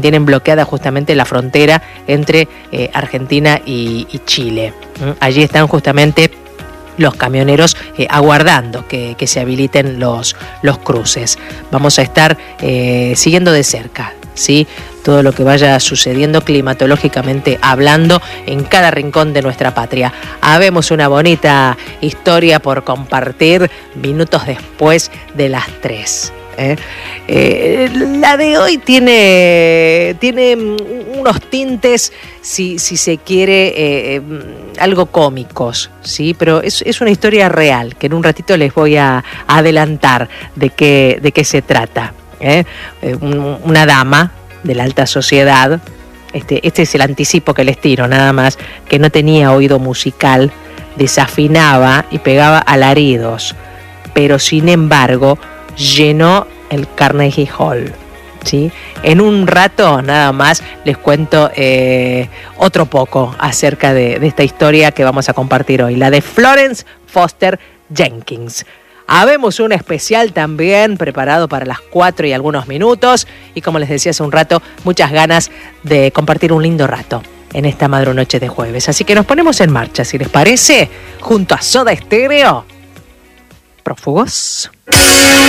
tienen bloqueada justamente la frontera entre Argentina y Chile. Allí están justamente los camioneros aguardando que se habiliten los cruces. Vamos a estar siguiendo de cerca, ¿sí?, todo lo que vaya sucediendo climatológicamente hablando en cada rincón de nuestra patria. Habemos una bonita historia por compartir minutos después de las 3. La de hoy tiene unos tintes, si se quiere, algo cómicos, ¿sí? Pero es una historia real que en un ratito les voy a adelantar de qué se trata. Una dama de la alta sociedad, este es el anticipo que les tiro nada más, que no tenía oído musical, desafinaba y pegaba alaridos, pero sin embargo llenó el Carnegie Hall, ¿sí? En un rato nada más les cuento otro poco acerca de esta historia que vamos a compartir hoy, la de Florence Foster Jenkins. Habemos un especial también preparado para las 4 y algunos minutos, y como les decía hace un rato, muchas ganas de compartir un lindo rato en esta madrunoche de jueves. Así que nos ponemos en marcha, si les parece, junto a Soda Stereo. Prófugos.